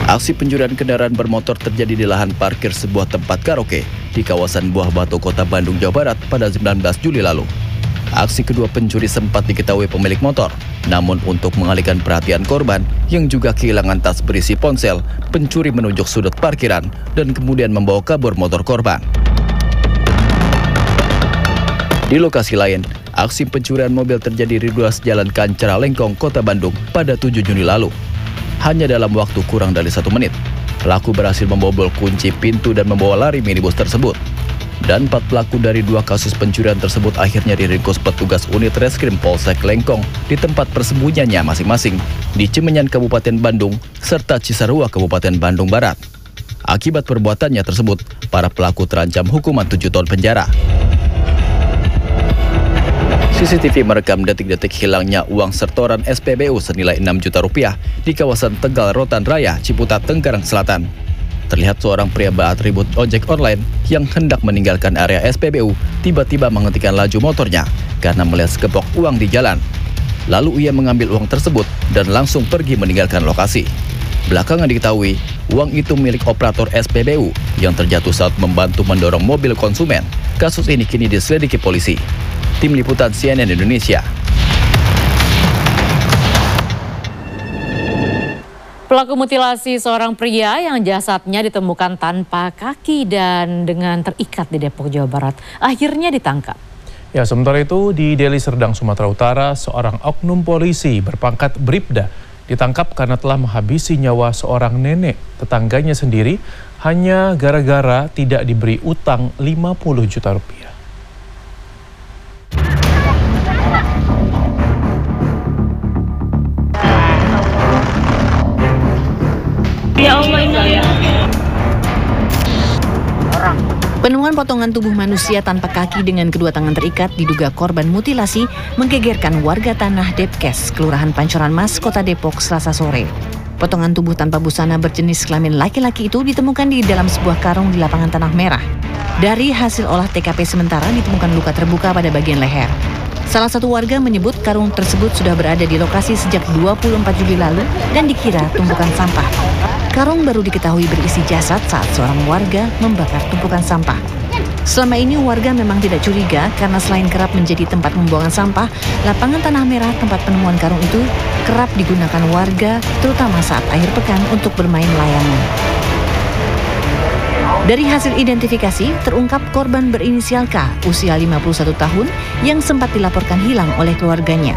Aksi pencurian kendaraan bermotor terjadi di lahan parkir sebuah tempat karaoke di kawasan Buah Batu, Kota Bandung, Jawa Barat pada 19 Juli lalu. Aksi kedua pencuri sempat diketahui pemilik motor, namun untuk mengalihkan perhatian korban yang juga kehilangan tas berisi ponsel, pencuri menunjuk sudut parkiran dan kemudian membawa kabur motor korban. Di lokasi lain, aksi pencurian mobil terjadi di ruas Jalan Kancara Lengkong, Kota Bandung pada 7 Juni lalu. Hanya dalam waktu kurang dari 1 menit, pelaku berhasil membobol kunci pintu dan membawa lari minibus tersebut. Dan 4 pelaku dari 2 kasus pencurian tersebut akhirnya diringkus petugas unit reskrim Polsek Lengkong di tempat persembunyiannya masing-masing di Cimenyan, Kabupaten Bandung, serta Cisarua, Kabupaten Bandung Barat. Akibat perbuatannya tersebut, para pelaku terancam hukuman 7 tahun penjara. CCTV merekam detik-detik hilangnya uang setoran SPBU senilai 6 juta rupiah di kawasan Tegal Rotan Raya, Ciputat, Tangerang Selatan. Terlihat seorang pria beratribut ojek online yang hendak meninggalkan area SPBU tiba-tiba menghentikan laju motornya karena melihat sekepok uang di jalan. Lalu ia mengambil uang tersebut dan langsung pergi meninggalkan lokasi. Belakangan diketahui, uang itu milik operator SPBU yang terjatuh saat membantu mendorong mobil konsumen. Kasus ini kini diselidiki polisi. Tim Liputan CNN Indonesia. Pelaku mutilasi seorang pria yang jasadnya ditemukan tanpa kaki dan dengan terikat di Depok, Jawa Barat akhirnya ditangkap. Ya, sementara itu di Deli Serdang, Sumatera Utara, seorang oknum polisi berpangkat Bribda ditangkap karena telah menghabisi nyawa seorang nenek tetangganya sendiri hanya gara-gara tidak diberi utang 50 juta rupiah. Ya Allah, ya. Penemuan potongan tubuh manusia tanpa kaki dengan kedua tangan terikat diduga korban mutilasi menggegerkan warga tanah Depkes, Kelurahan Pancoran Mas, Kota Depok, Selasa sore. Potongan tubuh tanpa busana berjenis kelamin laki-laki itu ditemukan di dalam sebuah karung di lapangan Tanah Merah. Dari hasil olah TKP sementara ditemukan luka terbuka pada bagian leher. Salah satu warga menyebut karung tersebut sudah berada di lokasi sejak 24 Juli lalu dan dikira tumpukan sampah. Karung baru diketahui berisi jasad saat seorang warga membakar tumpukan sampah. Selama ini warga memang tidak curiga karena selain kerap menjadi tempat pembuangan sampah, lapangan Tanah Merah tempat penemuan karung itu kerap digunakan warga terutama saat akhir pekan untuk bermain layangan. Dari hasil identifikasi, terungkap korban berinisial K, usia 51 tahun, yang sempat dilaporkan hilang oleh keluarganya.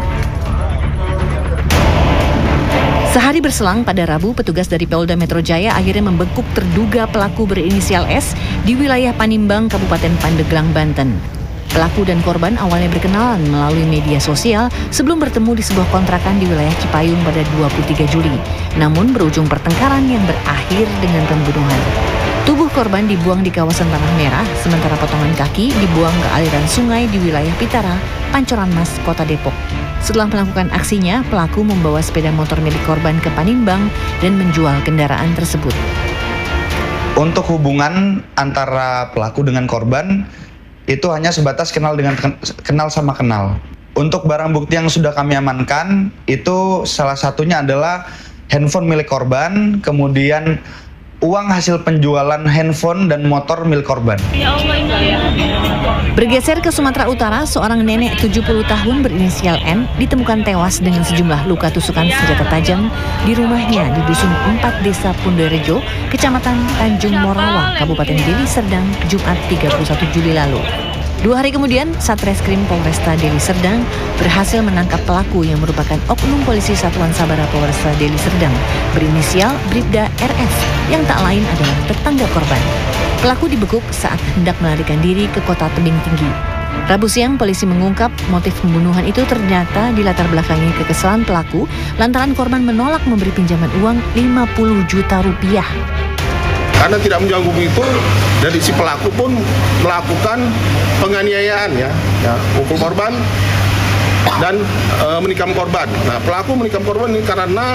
Sehari berselang pada Rabu, petugas dari Polda Metro Jaya akhirnya membekuk terduga pelaku berinisial S di wilayah Panimbang, Kabupaten Pandeglang, Banten. Pelaku dan korban awalnya berkenalan melalui media sosial sebelum bertemu di sebuah kontrakan di wilayah Cipayung pada 23 Juli. Namun berujung pertengkaran yang berakhir dengan pembunuhan. Tubuh korban dibuang di kawasan Tanah Merah, sementara potongan kaki dibuang ke aliran sungai di wilayah Pitara, Pancoran Mas, Kota Depok. Setelah melakukan aksinya, pelaku membawa sepeda motor milik korban ke Panimbang dan menjual kendaraan tersebut. Untuk hubungan antara pelaku dengan korban, itu hanya sebatas kenal sama kenal. Untuk barang bukti yang sudah kami amankan, itu salah satunya adalah handphone milik korban, kemudian uang hasil penjualan handphone dan motor milik korban. Ya Allah, ya. Bergeser ke Sumatera Utara, seorang nenek 70 tahun berinisial N ditemukan tewas dengan sejumlah luka tusukan senjata tajam di rumahnya di Dusun 4 Desa Punderejo, Kecamatan Tanjung Morawa, Kabupaten Deli Serdang, Jumat 31 Juli lalu. 2 hari kemudian, Satreskrim Polresta Deli Serdang berhasil menangkap pelaku yang merupakan oknum polisi Satuan Sabara Polresta Deli Serdang berinisial Bribda RS yang tak lain adalah tetangga korban. Pelaku dibekuk saat hendak melarikan diri ke kota Tebing Tinggi. Rabu siang, polisi mengungkap motif pembunuhan itu ternyata dilatar belakangi kekesalan pelaku lantaran korban menolak memberi pinjaman uang 50 juta rupiah. Karena tidak menjangkau itu, dari si pelaku pun melakukan penganiayaan ya pukul korban dan menikam korban. Nah, pelaku menikam korban ini karena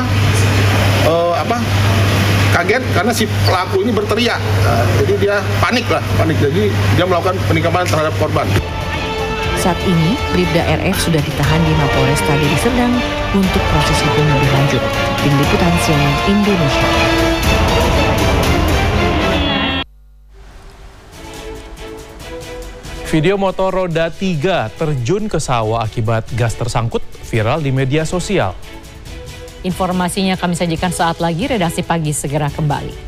kaget karena si pelaku ini berteriak. Nah, jadi dia panik. Jadi dia melakukan penikaman terhadap korban. Saat ini, Bribda RF sudah ditahan di Mapolresta Deli Serdang untuk proses hukum lebih lanjut. Tim Liputan CNN Indonesia. Video motor roda 3 terjun ke sawah akibat gas tersangkut viral di media sosial. Informasinya kami sajikan saat lagi. Redaksi Pagi segera kembali.